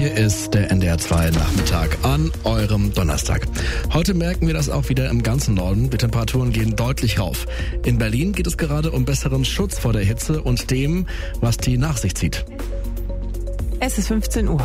Hier ist der NDR 2 Nachmittag an eurem Donnerstag. Heute merken wir das auch wieder im ganzen Norden. Die Temperaturen gehen deutlich rauf. In Berlin geht es gerade um besseren Schutz vor der Hitze und dem, was die nach sich zieht. Es ist 15 Uhr.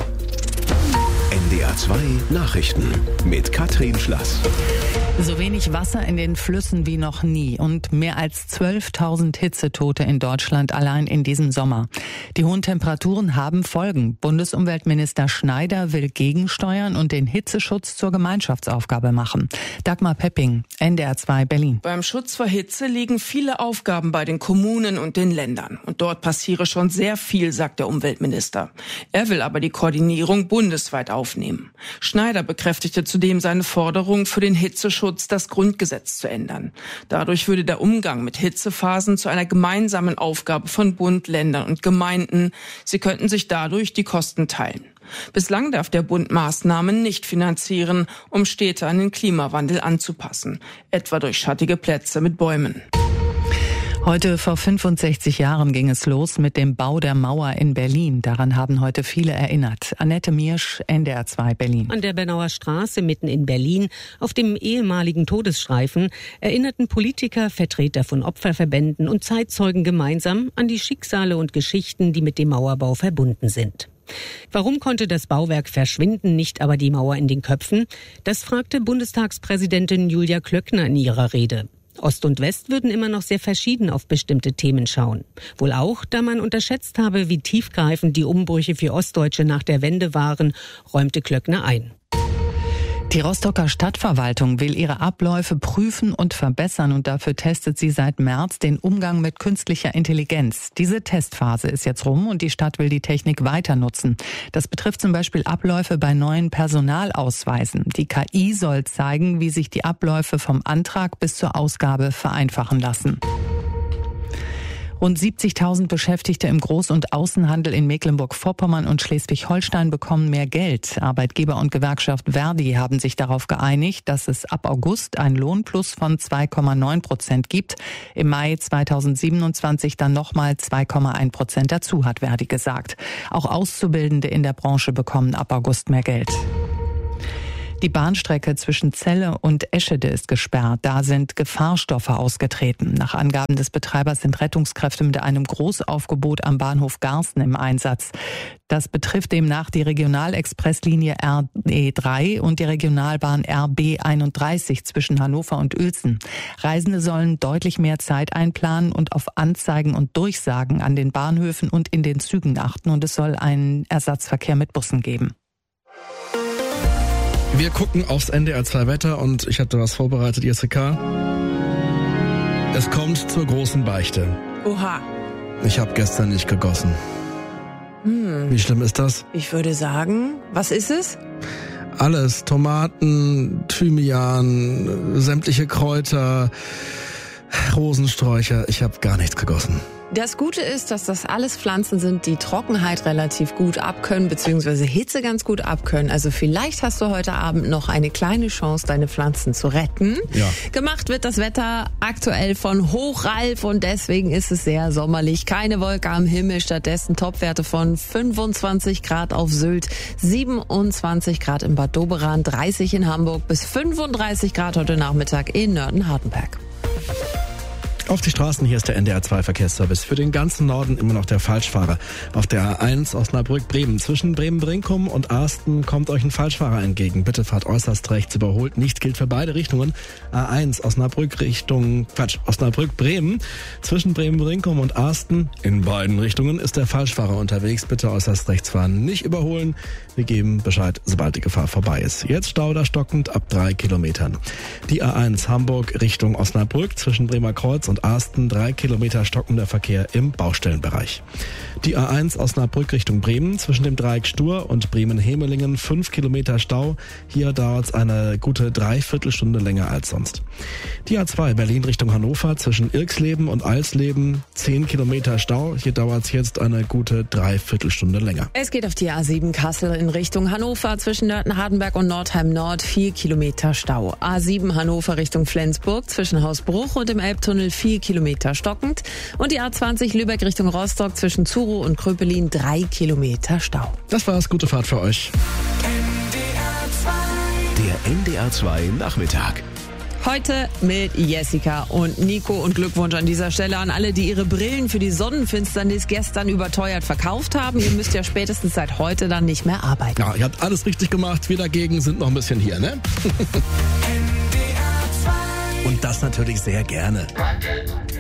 NDR 2 Nachrichten mit Katrin Schlass. So wenig Wasser in den Flüssen wie noch nie und mehr als 12.000 Hitzetote in Deutschland allein in diesem Sommer. Die hohen Temperaturen haben Folgen. Bundesumweltminister Schneider will gegensteuern und den Hitzeschutz zur Gemeinschaftsaufgabe machen. Dagmar Pepping, NDR 2 Berlin. Beim Schutz vor Hitze liegen viele Aufgaben bei den Kommunen und den Ländern. Und dort passiere schon sehr viel, sagt der Umweltminister. Er will aber die Koordinierung bundesweit aufnehmen. Schneider bekräftigte zudem seine Forderung, für den Hitzeschutz das Grundgesetz zu ändern. Dadurch würde der Umgang mit Hitzephasen zu einer gemeinsamen Aufgabe von Bund, Ländern und Gemeinden. Sie könnten sich dadurch die Kosten teilen. Bislang darf der Bund Maßnahmen nicht finanzieren, um Städte an den Klimawandel anzupassen, etwa durch schattige Plätze mit Bäumen. Heute vor 65 Jahren ging es los mit dem Bau der Mauer in Berlin. Daran haben heute viele erinnert. Annette Miersch, NDR 2 Berlin. An der Bernauer Straße mitten in Berlin, auf dem ehemaligen Todesstreifen, erinnerten Politiker, Vertreter von Opferverbänden und Zeitzeugen gemeinsam an die Schicksale und Geschichten, die mit dem Mauerbau verbunden sind. Warum konnte das Bauwerk verschwinden, nicht aber die Mauer in den Köpfen? Das fragte Bundestagspräsidentin Julia Klöckner in ihrer Rede. Ost und West würden immer noch sehr verschieden auf bestimmte Themen schauen. Wohl auch, da man unterschätzt habe, wie tiefgreifend die Umbrüche für Ostdeutsche nach der Wende waren, räumte Klöckner ein. Die Rostocker Stadtverwaltung will ihre Abläufe prüfen und verbessern und dafür testet sie seit März den Umgang mit künstlicher Intelligenz. Diese Testphase ist jetzt rum und die Stadt will die Technik weiter nutzen. Das betrifft zum Beispiel Abläufe bei neuen Personalausweisen. Die KI soll zeigen, wie sich die Abläufe vom Antrag bis zur Ausgabe vereinfachen lassen. Rund 70.000 Beschäftigte im Groß- und Außenhandel in Mecklenburg-Vorpommern und Schleswig-Holstein bekommen mehr Geld. Arbeitgeber und Gewerkschaft Verdi haben sich darauf geeinigt, dass es ab August ein Lohnplus von 2,9% gibt. Im Mai 2027 dann nochmal 2,1% dazu, hat Verdi gesagt. Auch Auszubildende in der Branche bekommen ab August mehr Geld. Die Bahnstrecke zwischen Celle und Eschede ist gesperrt. Da sind Gefahrstoffe ausgetreten. Nach Angaben des Betreibers sind Rettungskräfte mit einem Großaufgebot am Bahnhof Garsten im Einsatz. Das betrifft demnach die Regionalexpresslinie RE3 und die Regionalbahn RB31 zwischen Hannover und Uelzen. Reisende sollen deutlich mehr Zeit einplanen und auf Anzeigen und Durchsagen an den Bahnhöfen und in den Zügen achten. Und es soll einen Ersatzverkehr mit Bussen geben. Wir gucken aufs NDR 2 Wetter und ich hatte was vorbereitet, Jessica. Es kommt zur großen Beichte. Oha. Ich habe gestern nicht gegossen. Wie schlimm ist das? Ich würde sagen, was ist es? Alles. Tomaten, Thymian, sämtliche Kräuter, Rosensträucher. Ich habe gar nichts gegossen. Das Gute ist, dass das alles Pflanzen sind, die Trockenheit relativ gut abkönnen, beziehungsweise Hitze ganz gut abkönnen. Also vielleicht hast du heute Abend noch eine kleine Chance, deine Pflanzen zu retten. Ja. Gemacht wird das Wetter aktuell von Hochralf und deswegen ist es sehr sommerlich. Keine Wolke am Himmel, stattdessen Topwerte von 25 Grad auf Sylt, 27 Grad in Bad Doberan, 30 in Hamburg bis 35 Grad heute Nachmittag in Nörten-Hardenberg. Auf die Straßen, hier ist der NDR 2 Verkehrsservice. Für den ganzen Norden immer noch der Falschfahrer. Auf der A1 Osnabrück-Bremen. Zwischen Bremen-Brinkum und Arsten kommt euch ein Falschfahrer entgegen. Bitte fahrt äußerst rechts, überholt. Nichts gilt für beide Richtungen. A1 Osnabrück-Bremen. Zwischen Bremen-Brinkum und Arsten in beiden Richtungen ist der Falschfahrer unterwegs. Bitte äußerst rechts fahren, nicht überholen. Wir geben Bescheid, sobald die Gefahr vorbei ist. Jetzt Stau da stockend ab 3 Kilometern. Die A1 Hamburg Richtung Osnabrück zwischen Bremer Kreuz und Arsten 3 Kilometer stockender Verkehr im Baustellenbereich. Die A1 Osnabrück Richtung Bremen zwischen dem Dreieck Stur und Bremen-Hemelingen 5 Kilometer Stau. Hier dauert es eine gute Dreiviertelstunde länger als sonst. Die A2 Berlin Richtung Hannover zwischen Irxleben und Alsleben 10 Kilometer Stau. Hier dauert es jetzt eine gute Dreiviertelstunde länger. Es geht auf die A7 Kassel in Richtung Hannover zwischen Nörten-Hardenberg und Nordheim Nord 4 Kilometer Stau. A7 Hannover Richtung Flensburg zwischen Hausbruch und dem Elbtunnel 4 4 Kilometer stockend. Und die A20 Lübeck Richtung Rostock zwischen Zuro und Kröpelin 3 Kilometer Stau. Das war's, gute Fahrt für euch. Der NDR 2 Nachmittag. Heute mit Jessica und Nico und Glückwunsch an dieser Stelle an alle, die ihre Brillen für die Sonnenfinsternis gestern überteuert verkauft haben. Ihr müsst ja spätestens seit heute dann nicht mehr arbeiten. Ja, ihr habt alles richtig gemacht. Wir dagegen sind noch ein bisschen hier, ne? Und das natürlich sehr gerne.